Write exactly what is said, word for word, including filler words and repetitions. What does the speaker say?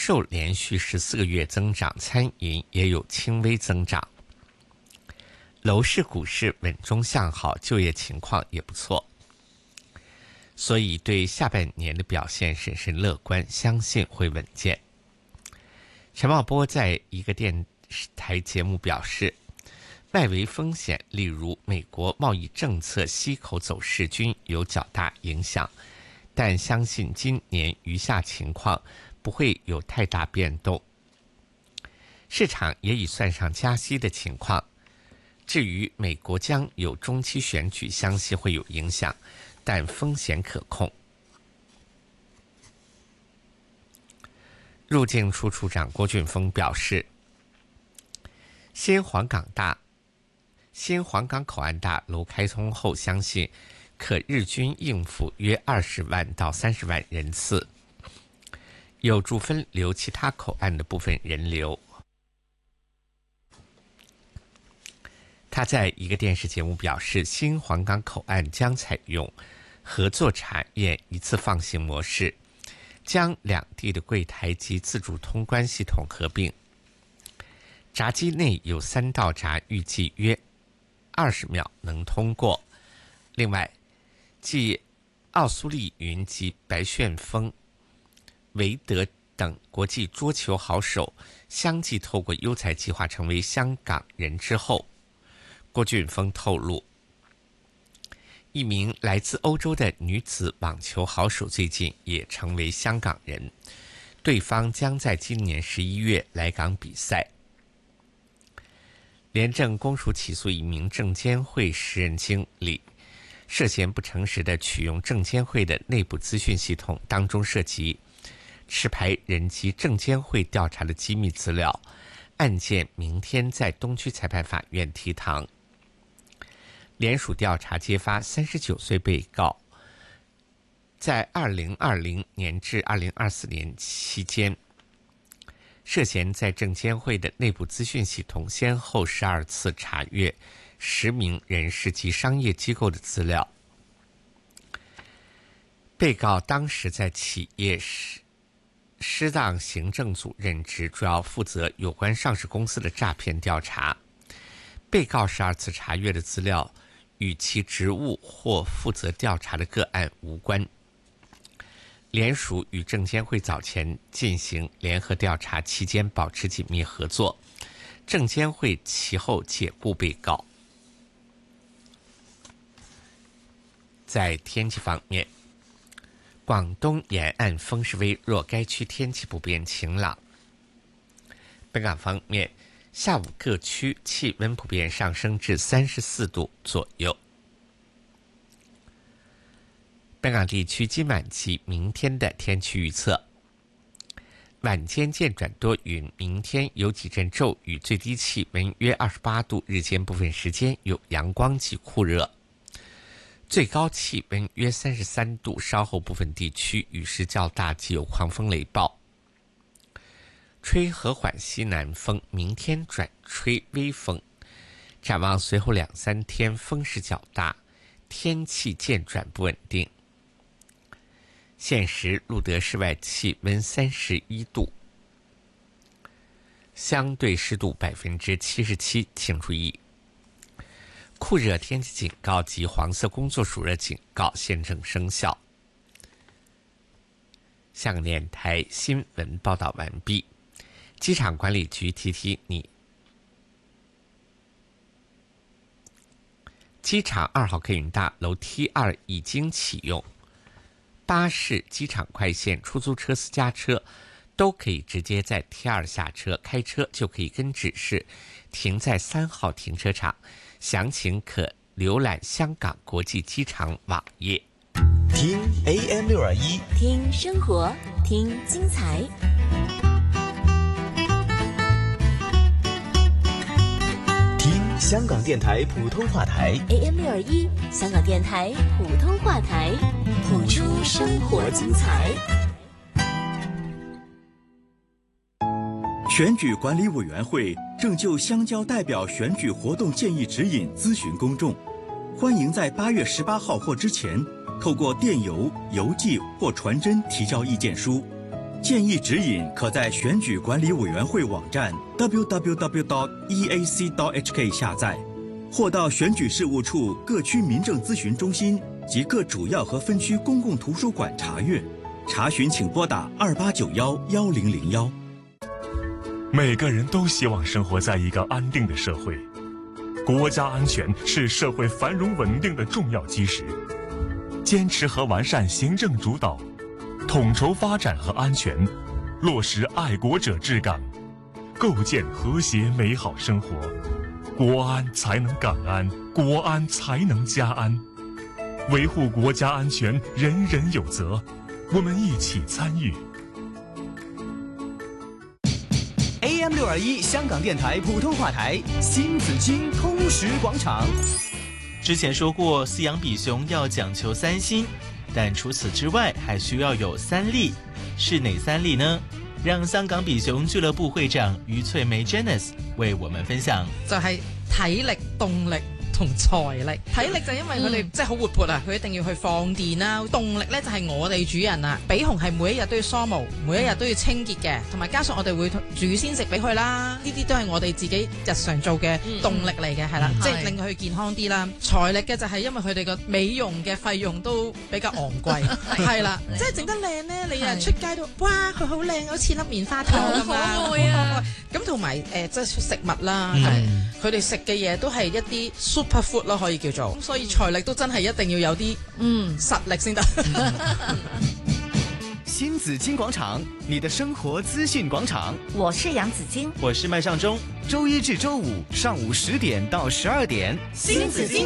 售连续十四个月增长，餐饮也有轻微增长。楼市、股市稳中向好，就业情况也不错，所以对下半年的表现审慎乐观，相信会稳健。陈茂波在一个电视台节目表示，外围风险例如美国贸易政策息口走势均有较大影响，但相信今年余下情况不会有太大变动。市场也已算上加息的情况，至于美国将有中期选举，相信会有影响，但风险可控。入境处处长郭俊峰表示，新黄港大新黄港口岸大楼开通后，相信可日均应付约二十万到三十万人次，有助分流其他口岸的部分人流。他在一个电视节目表示，新黄港口岸将采用合作查验一次放行模式，将两地的柜台及自助通关系统合并。闸机内有三道闸，预计约二十秒能通过。另外，继奥苏利云及白旋风、韦德等国际桌球好手相继透过优才计划成为香港人之后，郭俊峰透露，一名来自欧洲的女子网球好手最近也成为香港人，对方将在今年十一月来港比赛。廉政公署起诉一名证监会时任经理，涉嫌不诚实地取用证监会的内部资讯系统，当中涉及持牌人及证监会调查的机密资料。案件明天在东区裁判法院提堂。联署调查揭发，三十九岁被告在二零二零年至二零二四年期间，涉嫌在证监会的内部资讯系统先后十二次查阅十名人士及商业机构的资料。被告当时在企业失失当行政组任职，主要负责有关上市公司的诈骗调查。被告十二次查阅的资料与其职务或负责调查的个案无关。联署与证监会早前进行联合调查期间保持紧密合作，证监会其后解雇被告。在天气方面，广东沿岸风势微弱，该区天气普遍晴朗。本港方面，下午各区气温普遍上升至三十四度左右。本港地区今晚及明天的天气预测：晚间渐转多云，明天有几阵骤雨，最低气温约二十八度，日间部分时间有阳光及酷热，最高气温约三十三度，稍后部分地区雨势较大及有狂风雷暴，吹和缓西南风，明天转吹微风。展望随后两三天风势较大，天气渐转不稳定。现时录得室外气温三十一度，相对湿度百分之七十七，请注意，酷热天气警告及黄色工作暑热警告现正生效。香港电台新闻报道完毕。机场管理局提提你，机场二号客运大楼 T 二 已经启用，巴士、机场快线、出租车、私家车都可以直接在 T 二 下车，开车就可以跟指示停在三号停车场。详情可浏览香港国际机场网页。 听 A M 六二一， 听生活，听精彩。 听香港电台普通话台 A M 六二一，香港电台普通话台，谱出生活精彩。 选举管理委员会正就乡郊代表选举活动建议指引咨询公众，欢迎在八月十八号或之前透过电邮、邮寄或传真提交意见书。 建议指引可在选举管理委员会网站 double-u double-u double-u dot e a c dot h k 下载，或到选举事务处各区民政咨询中心及各主要和分区公共图书馆查阅。查询请拨打二八九幺幺零零幺。 每个人都希望生活在一个安定的社会，国家安全是社会繁荣稳定的重要基石。坚持和完善行政主导，统筹发展和安全，落实爱国者治港，构建和谐美好生活。国安才能港安，国安才能家安。维护国家安全，人人有责，我们一起参与。 A M 六二一香港电台普通话台，新紫荆通识广场。 之前说过，饲养比熊要讲求三心，但除此之外，还需要有三力。是哪三力呢？让香港比熊俱樂部會長余翠美 Janice 為我們分享。 就係體力、動力同財力。體力就因為佢哋即係好活潑啊，佢一定要去放電啦。動力咧就係我哋主人啊，比熊係每一日都要梳毛，每一日都要清潔嘅，同埋加上我哋會煮鮮食俾佢啦。呢啲都係我哋自己日常做嘅動力嚟嘅，係啦，即係令佢健康啲啦。財力嘅就係因為佢哋個美容嘅費用都比較昂貴，係啦，即係整得靚咧，你日出街都哇佢好靚，好似粒棉花糖咁啊！咁同埋誒即係食物啦，佢哋食嘅嘢都係一啲 super food 咯，可以叫做。咁所以財力都真係一定要有啲嗯實力先得。 新紫荊廣場，你的生活資訊廣場。 我是楊子矜， 我是麥尚中。 周一至周五上午十點到十二點， 新紫荊